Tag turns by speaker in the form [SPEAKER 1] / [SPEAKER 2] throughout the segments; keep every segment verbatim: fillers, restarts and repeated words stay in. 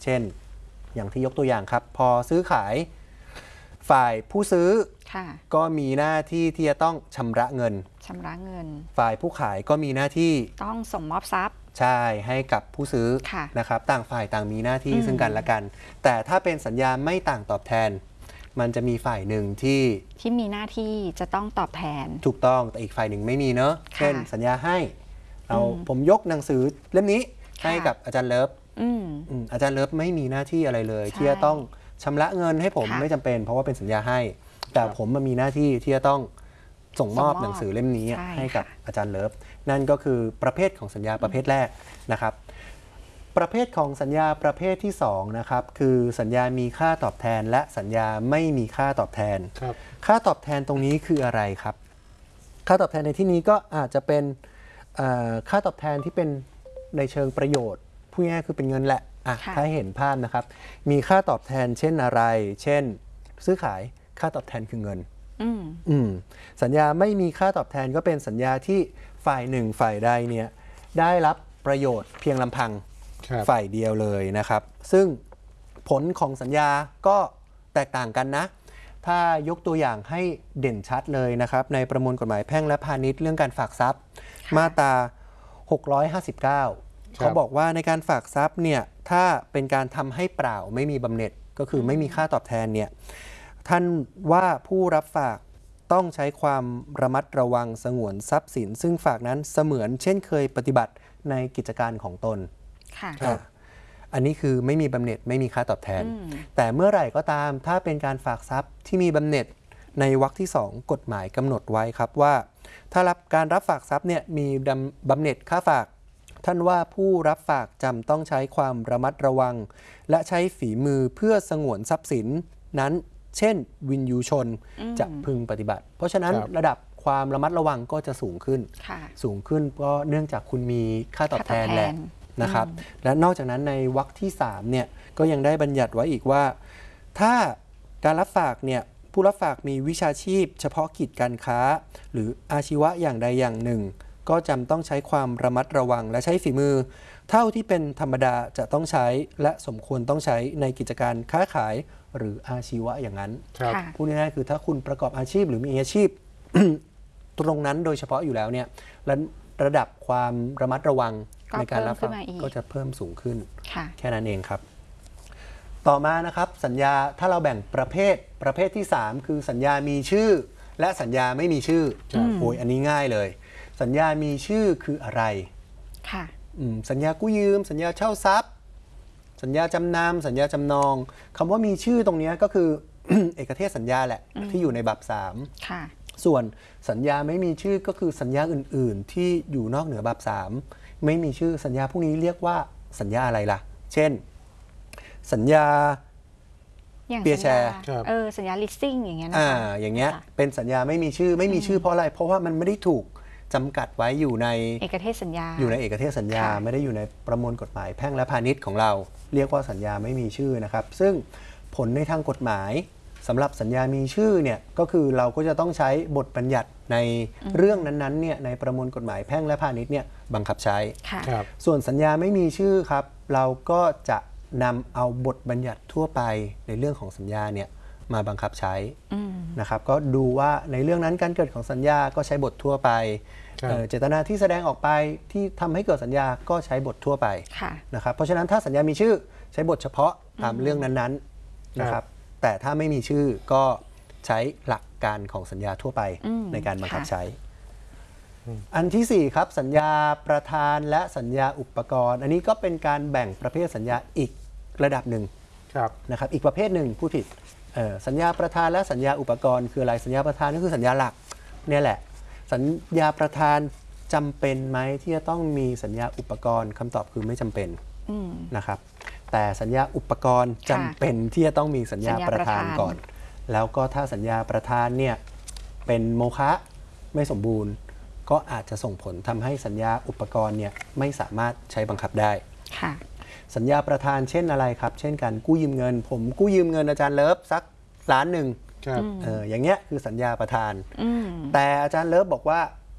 [SPEAKER 1] เช่นอย่างที่ยกตัวอย่างครับพอซื้อขายฝ่ายผู้ซื้อก็มีหน้าที่ที่จะต้องชำระเงิน
[SPEAKER 2] ชำระเงิน
[SPEAKER 1] ฝ่ายผู้ขายก็มีหน้าที่
[SPEAKER 2] ต้องส่งมอบทรัพย์
[SPEAKER 1] ใช่ให้กับผู้ซื้อนะครับต่างฝ่ายต่างมีหน้าที่ซึ่งกันและกันแต่ถ้าเป็นสัญญาไม่ต่างตอบแทนมันจะมีฝ่ายหนึ่งที่
[SPEAKER 2] ที่มีหน้าที่จะต้องตอบแทน
[SPEAKER 1] ถูกต้องแต่อีกฝ่ายหนึ่งไม่มีเนอะเช่นสัญญาให้เราผมยกหนังสือเล่มนี้ให้กับอาจารย์เลิฟอาจารย์เลิฟไม่มีหน้าที่อะไรเลยที่จะต้องชำระเงินให้ผมไม่จำเป็นเพราะว่าเป็นสัญญาให้แต่ผมมันมีหน้าที่ที่จะต้องส่งมอบหนังสือเล่มนี้ให้กับอาจารย์เลิฟนั่นก็คือประเภทของสัญญาประเภทแรกนะครับประเภทของสัญญาประเภทที่สองนะครับคือสัญญามีค่าตอบแทนและสัญญาไม่มีค่าตอบแทนค่าตอบแทนตรงนี้คืออะไรครับค่าตอบแทนในที่นี้ก็อาจจะเป็นค่าตอบแทนที่เป็นในเชิงประโยชน์พูดง่ายๆคือเป็นเงินแหละถ้าเห็นภาพนะครับมีค่าตอบแทนเช่นอะไรเช่นซื้อขายค่าตอบแทนคือเงินอืมสัญญาไม่มีค่าตอบแทนก็เป็นสัญญาที่ฝ่ายหนึ่งฝ่ายใดเนี่ยได้รับประโยชน์เพียงลำพังฝ่ายเดียวเลยนะครับซึ่งผลของสัญญาก็แตกต่างกันนะถ้ายกตัวอย่างให้เด่นชัดเลยนะครับในประมวลกฎหมายแพ่งและพาณิชย์เรื่องการฝากทรัพย์มาตราหกร้อยห้าสิบเก้าเขาบอกว่าในการฝากทรัพย์เนี่ยถ้าเป็นการทำให้เปล่าไม่มีบำเหน็จก็คือไม่มีค่าตอบแทนเนี่ยท่านว่าผู้รับฝากต้องใช้ความระมัดระวังสงวนทรัพย์สินซึ่งฝากนั้นเสมือนเช่นเคยปฏิบัติในกิจการของตนค่ะอันนี้คือไม่มีบำเหน็จไม่มีค่าตอบแทนแต่เมื่อไหร่ก็ตามถ้าเป็นการฝากทรัพย์ที่มีบำเหน็จในวรรคที่สองกฎหมายกำหนดไว้ครับว่าถ้ารับการรับฝากทรัพย์เนี่ยมีบำเหน็จค่าฝากท่านว่าผู้รับฝากจำต้องใช้ความระมัดระวังและใช้ฝีมือเพื่อสงวนทรัพย์สินนั้นเช่นวินยูชนจะพึงปฏิบัติเพราะฉะนั้นระดับความระมัดระวังก็จะสูงขึ้นสูงขึ้นเพราะเนื่องจากคุณมีค่าตอบแทนแหละนะครับและนอกจากนั้นในวรรคที่สามเนี่ยก็ยังได้บัญญัติไว้อีกว่าถ้าการรับฝากเนี่ยผู้รับฝากมีวิชาชีพเฉพาะกิจการค้าหรืออาชีวะอย่างใดอย่างหนึ่งก็จำต้องใช้ความระมัดระวังและใช้ฝีมือเท่าที่เป็นธรรมดาจะต้องใช้และสมควรต้องใช้ในกิจการค้าขายหรืออาชีวะอย่างนั้นพูดง่ายๆคือถ้าคุณประกอบอาชีพหรือมีอาชีพ ตรงนั้นโดยเฉพาะอยู่แล้วเนี่ยและระดับความระมัดระวังในการรับฝากก็จะเพิ่มสูงขึ้นแค่นั้นเองครับต่อมานะครับสัญญาถ้าเราแบ่งประเภทประเภทที่สามคือสัญญามีชื่อและสัญญาไม่มีชื่อโอ้ยอันนี้ง่ายเลยสัญญามีชื่อคืออะไรค่ะสัญญากู้ยืมสัญญาเช่าทรัพย์สัญญาจำนำสัญญาจำนองคำว่ามีชื่อตรงนี้ก็คือ เอกเทศสัญญาแหละที่อยู่ในบัพสามส่วนสัญญาไม่มีชื่อก็คือสัญญาอื่นๆที่อยู่นอกเหนือบัพสามไม่มีชื่อสัญญาพวกนี้เรียกว่าสัญญาอะไรล่ะเช่นสัญญาเปียแชร์
[SPEAKER 2] เออสัญญา leasing อย่างเงี้ยนะ
[SPEAKER 1] อ่าอย่างเงี้ยเป็นสัญญาไม่มีชื่อไม่มีชื่อเพราะอะไรเพราะว่ามันไม่ได้ถูกจำกัดไว้อยู่ใน
[SPEAKER 2] เอกเทศสัญญา
[SPEAKER 1] อยู่ในเอกเทศสัญญาไม่ได้อยู่ในประมวลกฎหมายแพ่งและพาณิชย์ของเราเรียกว่าสัญญาไม่มีชื่อนะครับซึ่งผลในทางกฎหมายสำหรับสัญญามีชื่อเนี่ยก็คือเราก็จะต้องใช้บทบัญญัติในเรื่องนั้นๆเนี่ยในประมวลกฎหมายแพ่งและพาณิชย์เนี่ยบังคับใช้ส่วนสัญญาไม่มีชื่อครับเราก็จะนำเอาบทบัญญัติทั่วไปในเรื่องของสัญญาเนี่ยมาบังคับใช้นะครับก็ดูว่าในเรื่องนั้นการเกิดของสัญญาก็ใช้บททั่วไปเจตนาที่แสดงออกไปที่ทำให้เกิดสัญญาก็ใช้บททั่วไปนะครับเพราะฉะนั้นถ้าสัญญามีชื่อใช้บทเฉพาะตามเรื่องนั้นๆนะครับแต่ถ้าไม่มีชื่อก็ใช้หลักการของสัญญาทั่วไปในการบังคับใช้อันที่สี่ครับสัญญาประธานและสัญญาอุปกรณ์อันนี้ก็เป็นการแบ่งประเภทสัญญาอีกระดับหนึ่งนะครับอีกประเภทหนึ่งผู้ผิดสัญญาประธานและสัญญาอุปกรณ์คืออะไรสัญญาประธานก็คือสัญญาหลักเนี่ยแหละสัญญาประธานจำเป็นไหมที่จะต้องมีสัญญาอุปกรณ์คำตอบคือไม่จำเป็นนะครับแต่สัญญาอุปกรณ์จำเป็นที่จะต้องมีสัญญาประธานก่อนแล้วก็ถ้าสัญญาประธานเนี่ยเป็นโมฆะไม่สมบูรณ์ก็อาจจะส่งผลทำให้สัญญาอุปกรณ์เนี่ยไม่สามารถใช้บังคับได้สัญญาประธานเช่นอะไรครับเช่นการกู้ยืมเงินผมกู้ยืมเงินอาจารย์เลิฟสักล้านหนึ่งเอออย่างเงี้ยคือสัญญาประธานแต่อาจารย์เลิฟบอกว่า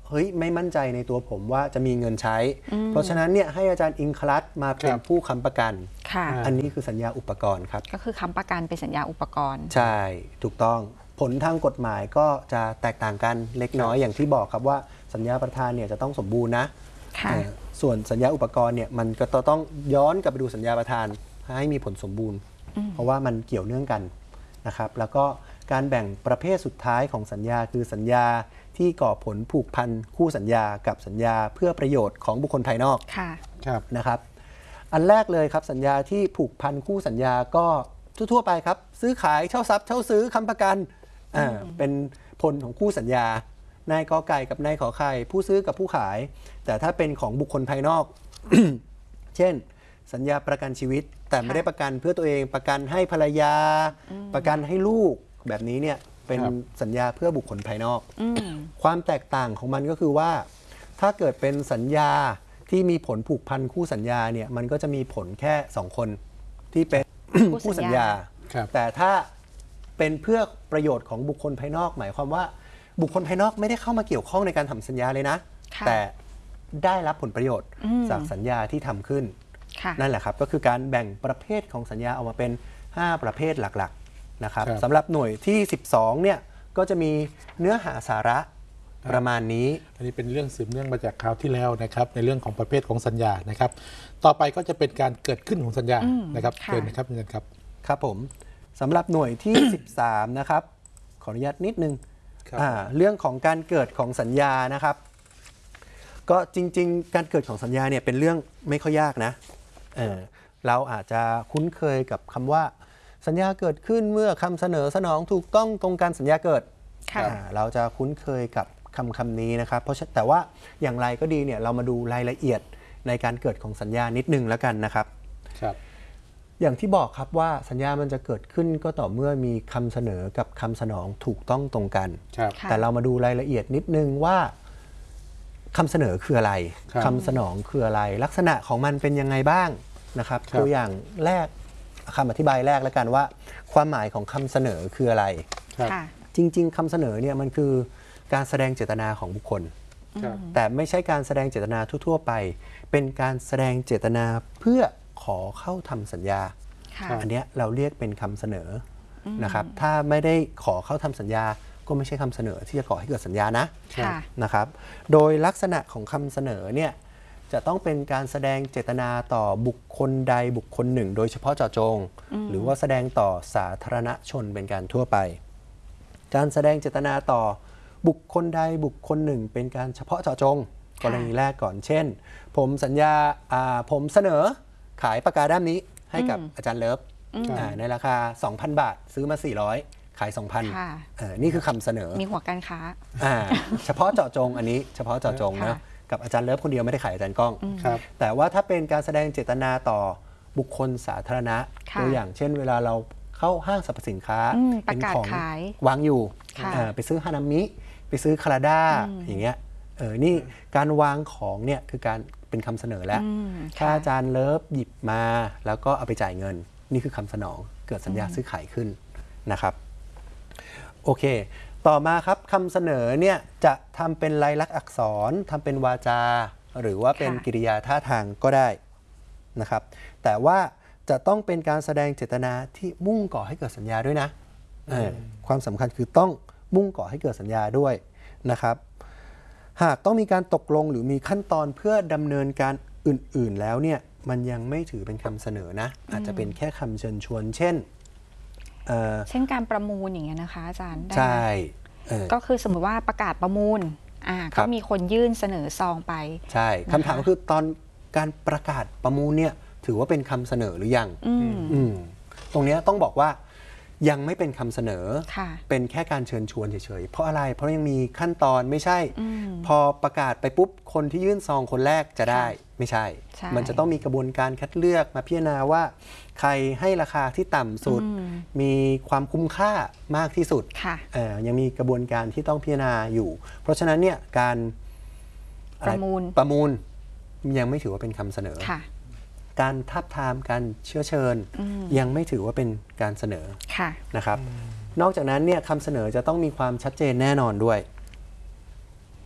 [SPEAKER 1] เฮ้ยไม่มั่นใจในตัวผมว่าจะมีเงินใช้ เพราะฉะนั้นเนี่ยให้อาจารย์อิงคลัสมาเป็นผู้ค้ำประกัน
[SPEAKER 2] ค่ะ
[SPEAKER 1] อันนี้คือสัญญาอุปกรณ์ครับ
[SPEAKER 2] ก็คือค้ำประกันเป็นสัญญาอุปกรณ์
[SPEAKER 1] ใช่ถูกต้องผลทางกฎหมายก็จะแตกต่างกันเล็กน้อยอย่างที่บอกครับว่าสัญญาประทานเนี่ยจะต้องสมบูรณ์นะ
[SPEAKER 2] ค่ะ
[SPEAKER 1] เอ่อส่วนสัญญาอุปกรณ์เนี่ยมันก็ต้องย้อนกลับไปดูสัญญาประทานให้มีผลสมบูรณ์ เพราะว่ามันเกี่ยวเนื่องกันนะครับแล้วก็การแบ่งประเภทสุดท้ายของสัญญาคือสัญญาที่ก่อผลผูกพันคู่สัญญากับสัญญาเพื่อประโยชน์ของบุคคลภายนอก
[SPEAKER 2] ค่ะ
[SPEAKER 3] ครับ
[SPEAKER 1] นะครับอันแรกเลยครับสัญญาที่ผูกพันคู่สัญญาก็ทั่วๆไปครับซื้อขายเช่าทรัพย์เช่าซื้อค้ำประกันอ่าเป็นผลของคู่สัญญานายกอไก่กับนายขอไข่ผู้ซื้อกับผู้ขาย แต่ถ้าเป็นของบุคคลภายนอก เช่น สัญญาประกันชีวิต แต่ไม่ได้ประกันเพื่อตัวเองประกันให้ภรรยา ประกันให้ลูกแบบนี้เนี่ยเป็น
[SPEAKER 3] ครับ
[SPEAKER 1] สัญญาเพื่อบุคคลภายนอก ความแตกต่างของมันก็คือว่า ถ้าเกิดเป็นสัญญาที่มีผลผูกพันคู่สัญญาเนี่ยมันก็จะมีผลแค่สองคนที่เป็น
[SPEAKER 2] คู่
[SPEAKER 1] คู่
[SPEAKER 2] สั
[SPEAKER 1] สั
[SPEAKER 2] ญ
[SPEAKER 1] ญ
[SPEAKER 2] ญา
[SPEAKER 1] ญา
[SPEAKER 3] ครับ
[SPEAKER 1] แต่ถ้าเป็นเพื่อประโยชน์ของบุคคลภายนอก หมายความว่าบุคคลภายนอกไม่ได้เข้ามาเกี่ยวข้องในการทำสัญญาเลยนะ
[SPEAKER 2] ค่ะ
[SPEAKER 1] แต่ได้รับผลประโยชน์
[SPEAKER 2] อืม
[SPEAKER 1] จากสัญญาที่ทำขึ้น
[SPEAKER 2] ค่ะ
[SPEAKER 1] นั่นแหละครับก็คือการแบ่งประเภทของสัญญาออกมาเป็น ห้า ประเภทหลักๆนะครับ
[SPEAKER 3] ครับ
[SPEAKER 1] สำหรับหน่วยที่ สิบสองเนี่ยก็จะมีเนื้อหาสาระประมาณนี้
[SPEAKER 3] อันนี้เป็นเรื่องสืบเนื่องมาจากคราวที่แล้วนะครับในเรื่องของประเภทของสัญญานะครับ ต่อไปก็จะเป็นการเกิดขึ้นของสัญญา
[SPEAKER 2] อืม
[SPEAKER 3] นะครับ
[SPEAKER 2] ค่ะ
[SPEAKER 3] เชิญนะครับอาจารย์ครับ
[SPEAKER 1] ครับผมสำหรับหน่วยที่ สิบสามนะครับขออนุญาตนิดนึง
[SPEAKER 3] ครับ
[SPEAKER 1] อ่าเรื่องของการเกิดของสัญญานะครับ ก็จริงๆ การเกิดของสัญญาเนี่ยเป็นเรื่องไม่ค่อยยากนะเออเราอาจจะคุ้นเคยกับคำว่า สัญญาเกิดขึ้นเมื่อคำเสนอสนองถูกต้องตรงกันสัญญาเกิด
[SPEAKER 2] ค่ะ
[SPEAKER 1] อ่าเราจะคุ้นเคยกับคำคำนี้นะครับเพราะฉะแต่ว่าอย่างไรก็ดีเนี่ยเรามาดูรายละเอียดในการเกิดของสัญญานิดนึงแล้วกันนะครับ
[SPEAKER 3] ครับ
[SPEAKER 1] อย่างที่บอกครับว่าสัญญามันจะเกิดขึ้นก็ต่อเมื่อมีคำเสนอกับคำสนองถูกต้องตรงกัน
[SPEAKER 3] ครับ
[SPEAKER 2] ค่ะ
[SPEAKER 1] แต่เรามาดูรายละเอียดนิดนึงว่าคำเสนอคืออะไร
[SPEAKER 3] ครับ
[SPEAKER 1] คำสนองคืออะไร ลักษณะของมันเป็นยังไงบ้างนะครับ
[SPEAKER 3] ครับ
[SPEAKER 1] ตัวอย่างแรกคำอธิบายแรกแล้วกันว่า ความหมายของคำเสนอคืออะไร
[SPEAKER 3] ครับ
[SPEAKER 2] ค่ะ
[SPEAKER 1] จริง ๆคำเสนอเนี่ยมันคือการแสดงเจตนาของบุคคล
[SPEAKER 3] ครับ
[SPEAKER 1] แต่ไม่ใช่การแสดงเจตนาทั่วๆไป เป็นการแสดงเจตนาเพื่อขอเข้าทำสัญญา
[SPEAKER 2] ค่ะ
[SPEAKER 1] อันเนี้ยเราเรียกเป็นคำเสนออนะครับถ้าไม่ได้ขอเข้าทำสัญญาก็ไม่ใช่คำเสนอที่จะก่อให้เกิดสัญญานะ
[SPEAKER 2] ค่ะ
[SPEAKER 1] นะครับโดยลักษณะของคำเสนอเนี่ยจะต้องเป็นการแสดงเจตนาต่อบุคคลใดบุคคลหนึ่ง โดยเฉพาะเจาะจง หรือว่าแสดงต่อสาธารณชนเป็นการทั่วไป การแสดงเจตนาต่อบุคคลใดบุคคลหนึ่ง เป็นการเฉพาะเจาะจง กรณีแรกก่อนเช่น ผมสัญญาอ่าผมเสนอขายปากกาด้ามนี้ให้กับอาจารย์เลิฟอ่าในราคา สองพัน บาท ซื้อมา สี่ร้อย ขาย สองพัน
[SPEAKER 2] ค่ะ
[SPEAKER 1] เอ่อนี่คือคำเสนอ
[SPEAKER 2] มีหัวการค้า
[SPEAKER 1] อ่าเฉพาะเจาะจงอันนี้เฉพาะเจาะจง
[SPEAKER 2] ค่ะ
[SPEAKER 1] นะกับอาจารย์เลิฟคนเดียวไม่ได้ขายอาจารย์ก้อง
[SPEAKER 3] ครับ
[SPEAKER 1] แต่ว่าถ้าเป็นการแสดงเจตนาต่อบุคคลสาธารณะ
[SPEAKER 2] ค่ะ
[SPEAKER 1] ตัวอย่างเช่น เวลาเราเข้าห้างสรรพสินค้า
[SPEAKER 2] อืม
[SPEAKER 1] เป็น
[SPEAKER 2] ประกาศ
[SPEAKER 1] ของ
[SPEAKER 2] ขาย
[SPEAKER 1] วางอยู่
[SPEAKER 2] ค่ะ
[SPEAKER 1] อ่าไปซื้อฮานามิ ไปซื้อคาราด้าอย่างเงี้ยเออนี่การวางของเนี่ยคือการเป็นคำเสนอแล้ว
[SPEAKER 2] อืม
[SPEAKER 1] ถ้า
[SPEAKER 2] ค่ะ
[SPEAKER 1] อาจารย์เลิฟหยิบมาแล้วก็เอาไปจ่ายเงิน นี่คือคำสนองเกิดสัญญาซื้อขายขึ้นนะครับโอเค ต่อมาครับคำเสนอเนี่ยจะทำเป็นลายลักษณ์อักษรทำเป็นวาจา หรือว่าเป็น
[SPEAKER 2] ค่ะ
[SPEAKER 1] กิริยาท่าทางก็ได้นะครับแต่ว่าจะต้องเป็นการแสดงเจตนาที่มุ่งก่อให้เกิดสัญญาด้วยนะเออความสำคัญคือต้องมุ่งก่อให้เกิดสัญญาด้วยนะครับหากต้องมีการตกลงหรือมีขั้นตอนเพื่อดำเนินการอื่นๆแล้วเนี่ยมันยังไม่ถือเป็นคำเสนอนะอาจจะเป็นแค่คำเชิญชวน เช่นเอ่อ
[SPEAKER 2] เช่นการประมูลอย่างเงี้ยนะคะอาจารย์ได้ไหม
[SPEAKER 1] ใช่เออ
[SPEAKER 2] ก็คือสมมติว่าประกาศประมูลอ่า
[SPEAKER 1] ครั
[SPEAKER 2] ก็
[SPEAKER 1] บ
[SPEAKER 2] มีคนยื่นเสนอซองไป
[SPEAKER 1] ใช่คำถามก็คือตอนการประกาศประมูลเนี่ยถือว่าเป็นคำเสนอหรือยัง
[SPEAKER 2] อืม
[SPEAKER 1] อืมตรงเนี้ยต้องบอกว่ายังไม่เป็นคำเสนอ
[SPEAKER 2] ค่ะ
[SPEAKER 1] เป็นแค่การเชิญชวนเฉยๆ เพราะอะไร เพราะยังมีขั้นตอนไม่ใช่
[SPEAKER 2] อืม
[SPEAKER 1] พอประกาศไปปุ๊บ คนที่ยื่นซองคนแรกจะได้ ไม่ใช่
[SPEAKER 2] ใช่
[SPEAKER 1] มันจะต้องมีกระบวนการคัดเลือกมาพิจารณาว่า ใครให้ราคาที่ต่ำสุด
[SPEAKER 2] อืม
[SPEAKER 1] มีความคุ้มค่ามากที่สุด
[SPEAKER 2] ค่ะ
[SPEAKER 1] เอ่อยังมีกระบวนการที่ต้องพิจารณาอยู่ เพราะฉะนั้นเนี่ยการอไ
[SPEAKER 2] ประมูล
[SPEAKER 1] ประมูลยังไม่ถือว่าเป็นคำเสนอ
[SPEAKER 2] ค่ะ
[SPEAKER 1] การทับทามการเชื้อเชิญ
[SPEAKER 2] อืม
[SPEAKER 1] ยังไม่ถือว่าเป็นการเสนอ
[SPEAKER 2] ค่ะ
[SPEAKER 1] นะครับ นอกจากนั้นเนี่ยคำเสนอจะต้องมีความชัดเจนแน่นอนด้วย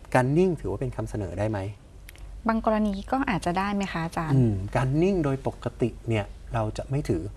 [SPEAKER 1] การนิ่งถือว่าเป็นคำเสนอได้ไหม
[SPEAKER 2] บางกรณีก็อาจจะได้ไหมคะอาจารย์
[SPEAKER 1] อืมการนิ่งโดยปกติเนี่ยเราจะไม่ถือ